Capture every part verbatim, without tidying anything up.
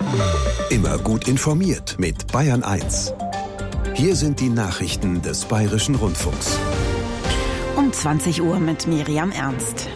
Immer gut informiert mit Bayern eins. Hier sind die Nachrichten des Bayerischen Rundfunks. Um zwanzig Uhr mit Miriam Ernst.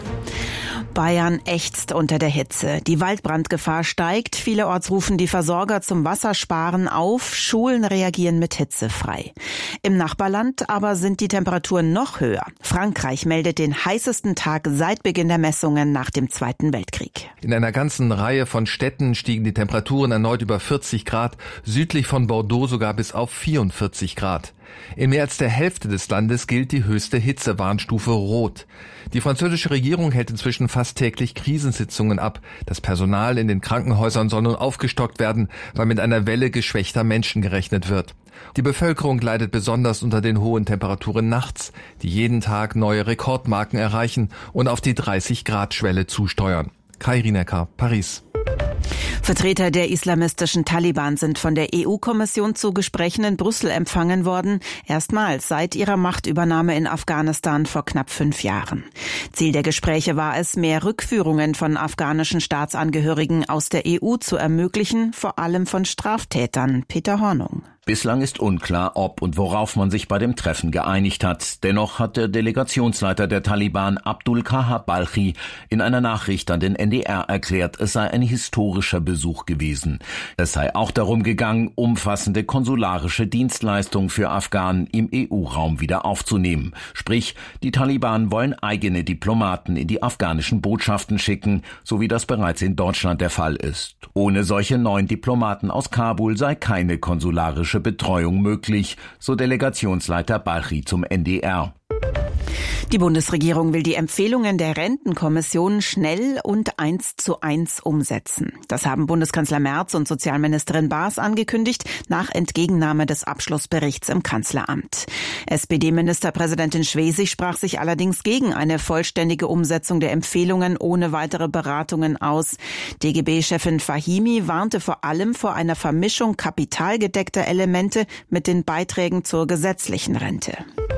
Bayern ächzt unter der Hitze. Die Waldbrandgefahr steigt. Vielerorts rufen die Versorger zum Wassersparen auf. Schulen reagieren mit Hitze frei. Im Nachbarland aber sind die Temperaturen noch höher. Frankreich meldet den heißesten Tag seit Beginn der Messungen nach dem Zweiten Weltkrieg. In einer ganzen Reihe von Städten stiegen die Temperaturen erneut über vierzig Grad, südlich von Bordeaux sogar bis auf vierundvierzig Grad. In mehr als der Hälfte des Landes gilt die höchste Hitzewarnstufe Rot. Die französische Regierung hält inzwischen fast täglich Krisensitzungen ab. Das Personal in den Krankenhäusern soll nun aufgestockt werden, weil mit einer Welle geschwächter Menschen gerechnet wird. Die Bevölkerung leidet besonders unter den hohen Temperaturen nachts, die jeden Tag neue Rekordmarken erreichen und auf die dreißig Grad Schwelle zusteuern. Kai Rienecker, Paris. Vertreter der islamistischen Taliban sind von der E U-Kommission zu Gesprächen in Brüssel empfangen worden, erstmals seit ihrer Machtübernahme in Afghanistan vor knapp fünf Jahren. Ziel der Gespräche war es, mehr Rückführungen von afghanischen Staatsangehörigen aus der E U zu ermöglichen, vor allem von Straftätern. Peter Hornung. Bislang ist unklar, ob und worauf man sich bei dem Treffen geeinigt hat. Dennoch hat der Delegationsleiter der Taliban, Abdul Kahar Balchi, in einer Nachricht an den N D R erklärt, es sei ein historischer Besuch gewesen. Es sei auch darum gegangen, umfassende konsularische Dienstleistungen für Afghanen im E U-Raum wieder aufzunehmen. Sprich, die Taliban wollen eigene Diplomaten in die afghanischen Botschaften schicken, so wie das bereits in Deutschland der Fall ist. Ohne solche neuen Diplomaten aus Kabul sei keine konsularische Betreuung möglich, so Delegationsleiter Balchi zum N D R. Die Bundesregierung will die Empfehlungen der Rentenkommission schnell und eins zu eins umsetzen. Das haben Bundeskanzler Merz und Sozialministerin Baas angekündigt, nach Entgegennahme des Abschlussberichts im Kanzleramt. S P D-Ministerpräsidentin Schwesig sprach sich allerdings gegen eine vollständige Umsetzung der Empfehlungen ohne weitere Beratungen aus. D G B-Chefin Fahimi warnte vor allem vor einer Vermischung kapitalgedeckter Elemente mit den Beiträgen zur gesetzlichen Rente.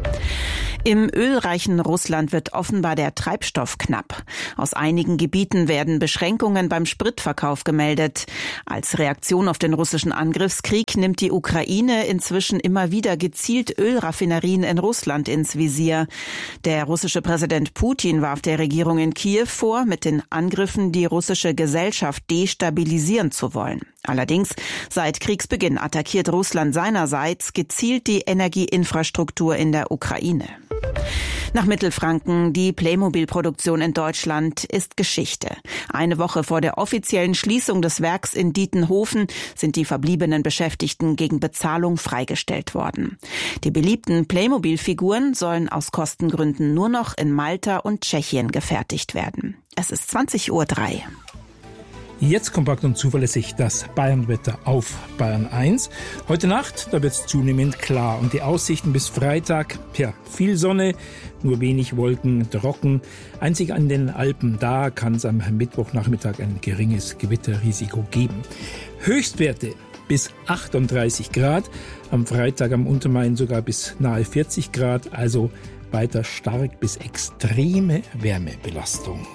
Im ölreichen Russland wird offenbar der Treibstoff knapp. Aus einigen Gebieten werden Beschränkungen beim Spritverkauf gemeldet. Als Reaktion auf den russischen Angriffskrieg nimmt die Ukraine inzwischen immer wieder gezielt Ölraffinerien in Russland ins Visier. Der russische Präsident Putin warf der Regierung in Kiew vor, mit den Angriffen die russische Gesellschaft destabilisieren zu wollen. Allerdings, seit Kriegsbeginn attackiert Russland seinerseits gezielt die Energieinfrastruktur in der Ukraine. Nach Mittelfranken, die Playmobil-Produktion in Deutschland ist Geschichte. Eine Woche vor der offiziellen Schließung des Werks in Dietenhofen sind die verbliebenen Beschäftigten gegen Bezahlung freigestellt worden. Die beliebten Playmobil-Figuren sollen aus Kostengründen nur noch in Malta und Tschechien gefertigt werden. Es ist zwanzig Uhr drei. Jetzt kompakt und zuverlässig das Bayernwetter auf Bayern eins. Heute Nacht, da wird es zunehmend klar und die Aussichten bis Freitag, ja, viel Sonne, nur wenig Wolken, trocken. Einzig an den Alpen, da kann es am Mittwochnachmittag ein geringes Gewitterrisiko geben. Höchstwerte bis achtunddreißig Grad, am Freitag am Untermain sogar bis nahe vierzig Grad, also weiter stark bis extreme Wärmebelastung.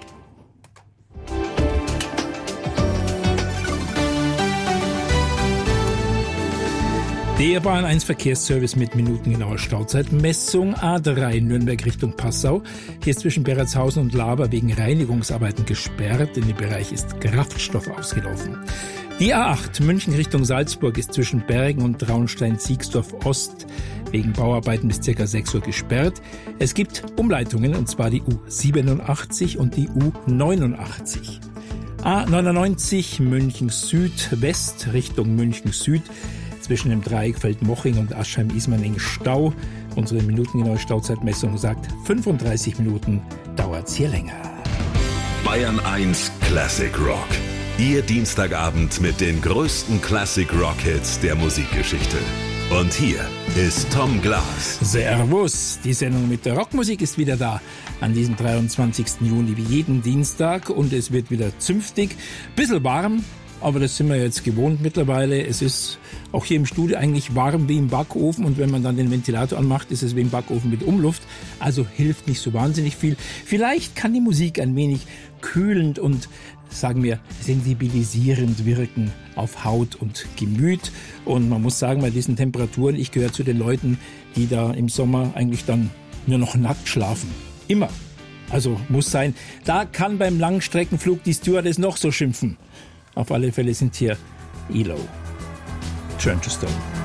Der Bayern eins Verkehrsservice mit minutengenauer Stauzeitmessung. A drei Nürnberg Richtung Passau. Hier ist zwischen Beretshausen und Laber wegen Reinigungsarbeiten gesperrt. In dem Bereich ist Kraftstoff ausgelaufen. Die A acht München Richtung Salzburg ist zwischen Bergen und Traunstein-Siegsdorf Ost wegen Bauarbeiten bis ca. sechs Uhr gesperrt. Es gibt Umleitungen, und zwar die U siebenundachtzig und die U neunundachtzig. A neunundneunzig München Südwest Richtung München Süd. Zwischen dem Dreieck Feldmoching und Aschheim-Ismaning Stau. Unsere minutengenaue Stauzeitmessung sagt, fünfunddreißig Minuten dauert's hier länger. Bayern eins Classic Rock. Ihr Dienstagabend mit den größten Classic Rock Hits der Musikgeschichte. Und hier ist Tom Glas. Servus, die Sendung mit der Rockmusik ist wieder da. An diesem dreiundzwanzigsten Juni wie jeden Dienstag, und es wird wieder zünftig. Bisschen warm, aber das sind wir jetzt gewohnt mittlerweile. Es ist auch hier im Studio eigentlich warm wie im Backofen, und wenn man dann den Ventilator anmacht, ist es wie im Backofen mit Umluft. Also hilft nicht so wahnsinnig viel. Vielleicht kann die Musik ein wenig kühlend und sagen wir, sensibilisierend wirken auf Haut und Gemüt. Und man muss sagen, bei diesen Temperaturen, ich gehöre zu den Leuten, die da im Sommer eigentlich dann nur noch nackt schlafen. Immer. Also muss sein. Da kann beim Langstreckenflug die Stewardess noch so schimpfen. Auf alle Fälle sind hier E L O. Turn to Stone.